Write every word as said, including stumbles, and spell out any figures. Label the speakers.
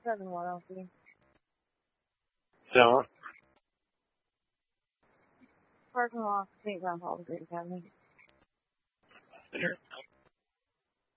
Speaker 1: Seven one L C.
Speaker 2: So,
Speaker 1: Parking lot, Saint John Paul, Great Academy.
Speaker 2: here.